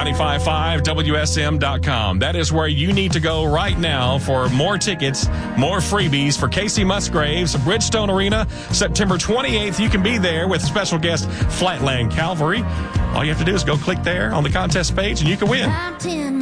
955 WSM.com. That is where you need to go right now for more tickets, more freebies for Casey Musgraves, Bridgestone Arena, September 28th. You can be there with special guest Flatland Calvary. All you have to do is go click there on the contest page and you can win.